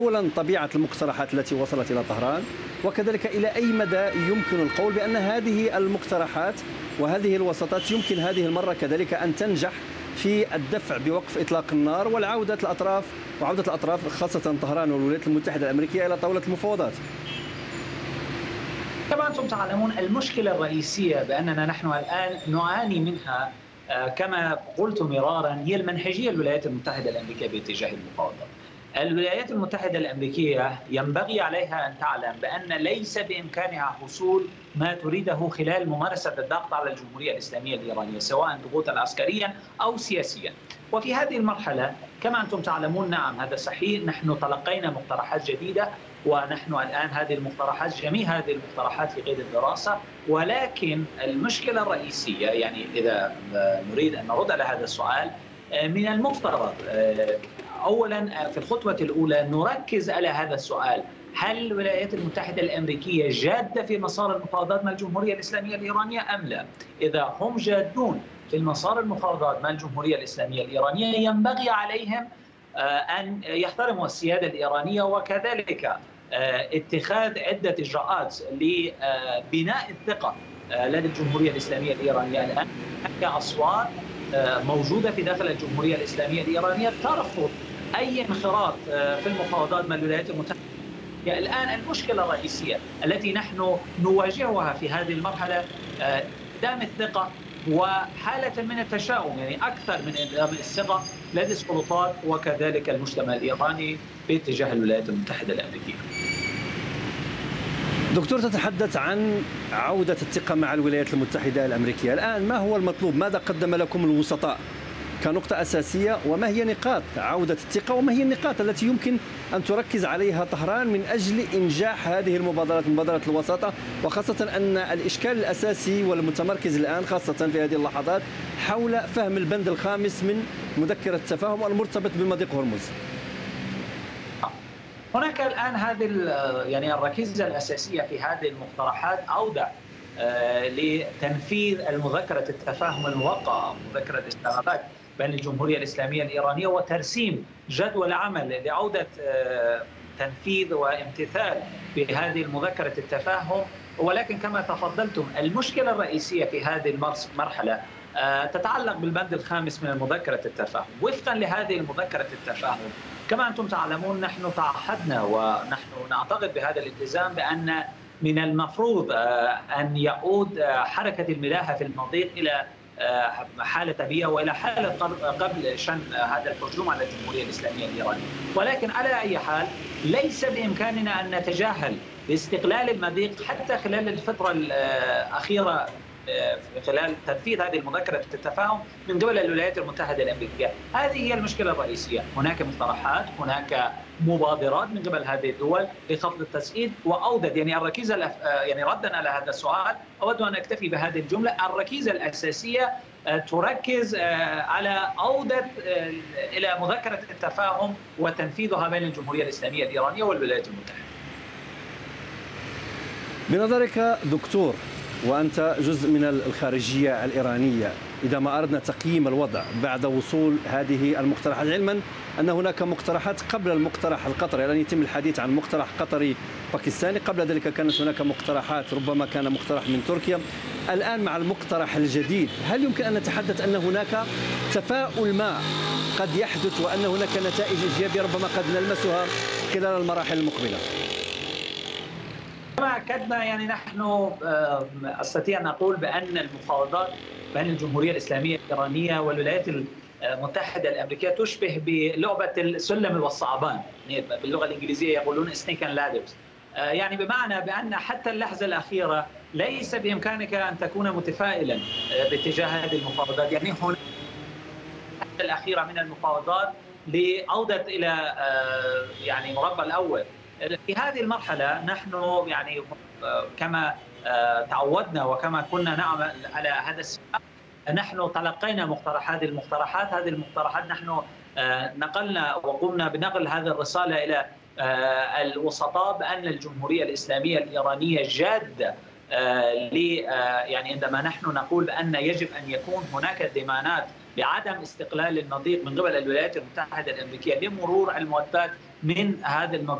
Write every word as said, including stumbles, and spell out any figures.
أولا طبيعة المقترحات التي وصلت إلى طهران، وكذلك إلى أي مدى يمكن القول بأن هذه المقترحات وهذه الوساطات يمكن هذه المرة كذلك أن تنجح في الدفع بوقف إطلاق النار والعودة الأطراف وعودة الأطراف خاصة طهران والولايات المتحدة الأمريكية إلى طاولة المفاوضات. كما أنتم تعلمون المشكلة الرئيسية بأننا نحن الآن نعاني منها كما قلت مرارا هي المنهجية الولايات المتحدة الأمريكية باتجاه المفاوضات. الولايات المتحدة الأمريكية ينبغي عليها أن تعلم بأن ليس بإمكانها حصول ما تريده خلال ممارسة الضغط على الجمهورية الإسلامية الإيرانية سواء ضغوطا عسكريا أو سياسيا. وفي هذه المرحلة كما أنتم تعلمون نعم هذا صحيح، نحن تلقينا مقترحات جديدة ونحن الآن هذه المقترحات جميع هذه المقترحات في قيد الدراسة، ولكن المشكلة الرئيسية يعني إذا نريد أن نرد على هذا السؤال من المفترض أولا في الخطوة الأولى نركز على هذا السؤال: هل الولايات المتحدة الأمريكية جادة في مسار المفاوضات مع الجمهورية الإسلامية الإيرانية أم لا؟ إذا هم جادون في المسار المفاوضات مع الجمهورية الإسلامية الإيرانية ينبغي عليهم أن يحترموا السيادة الإيرانية وكذلك اتخاذ عدة إجراءات لبناء الثقة لدى الجمهورية الإسلامية الإيرانية. الآن هناك أصوات موجودة في داخل الجمهورية الإسلامية الإيرانية ترفض أي انخراط في المفاوضات مع الولايات المتحدة. يعني الآن المشكلة الرئيسية التي نحن نواجهها في هذه المرحلة دام الثقة وحالة من التشاؤم، يعني أكثر من انعدام الثقة لدى السلطات وكذلك المجتمع الإيراني باتجاه الولايات المتحدة الأمريكية. دكتور، تتحدث عن عودة الثقة مع الولايات المتحدة الأمريكية، الآن ما هو المطلوب؟ ماذا قدم لكم الوسطاء كنقطة أساسية، وما هي نقاط عودة الثقة، وما هي النقاط التي يمكن أن تركز عليها طهران من أجل إنجاح هذه المبادرات مبادرة الوساطة، وخاصة أن الإشكال الأساسي والمتمركز الآن خاصة في هذه اللحظات حول فهم البند الخامس من مذكرة التفاهم المرتبط بمضيق هرمز. هناك الآن هذه يعني الركيزة الأساسية في هذه المقترحات عودة لتنفيذ المذكرة التفاهم الموقعة مذكرة إسلام آباد بين الجمهورية الإسلامية الإيرانية وترسيم جدول عمل لعودة تنفيذ وامتثال بهذه المذكرة التفاهم. ولكن كما تفضلتم المشكلة الرئيسية في هذه المرحلة تتعلق بالبند الخامس من مذكرة التفاهم. وفقا لهذه المذكرة التفاهم كما أنتم تعلمون نحن تعهدنا ونحن نعتقد بهذا الالتزام بأن من المفروض أن يعود حركة الملاحة في المضيق إلى حالة طبيعية وإلى حالة قبل شن هذا الهجوم على الجمهورية الإسلامية الإيرانية. ولكن على أي حال ليس بإمكاننا أن نتجاهل باستقلال المضيق حتى خلال الفترة الأخيرة خلال تنفيذ هذه المذكرة التفاهم من قبل الولايات المتحدة الأمريكية. هذه هي المشكلة الرئيسية. هناك مقترحات، هناك مبادرات من قبل هذه الدول لخفض التسعير وأودت يعني الركيزة يعني ردا على هذا السؤال أود أن أكتفي بهذه الجملة: الركيزة الأساسية تركز على عودة إلى مذكرة التفاهم وتنفيذها بين الجمهورية الإسلامية الإيرانية والولايات المتحدة. بنظرك دكتور، وأنت جزء من الخارجية الإيرانية، إذا ما أردنا تقييم الوضع بعد وصول هذه المقترحات، علما أن هناك مقترحات قبل المقترح القطري، الآن يتم الحديث عن مقترح قطري باكستاني، قبل ذلك كانت هناك مقترحات ربما كان مقترح من تركيا، الآن مع المقترح الجديد هل يمكن أن نتحدث أن هناك تفاؤل ما قد يحدث وأن هناك نتائج إيجابية ربما قد نلمسها خلال المراحل المقبلة؟ كما أكدنا يعني نحن أستطيع أن أقول بأن المفاوضات بين الجمهورية الإسلامية الإيرانية والولايات المتحدة الأمريكية تشبه بلعبة السلم والصعبان، باللغة الإنجليزية يقولون snake and ladders، يعني بمعنى بأن حتى اللحظة الأخيرة ليس بإمكانك أن تكون متفائلا باتجاه هذه المفاوضات. يعني هناك اللحظة الأخيرة من المفاوضات لعودة إلى يعني مربع الأول. في هذه المرحلة نحن يعني كما تعودنا وكما كنا نعمل على هذا السباق نحن تلقينا مقترحات المقترحات هذه المقترحات نحن نقلنا وقمنا بنقل هذه الرسالة إلى الوسطاء بأن الجمهورية الإسلامية الإيرانية جادة ل يعني عندما نحن نقول بأن يجب أن يكون هناك ضمانات بعدم استقلال النظير من قبل الولايات المتحدة الأمريكية لمرور الملفات من هذا النظير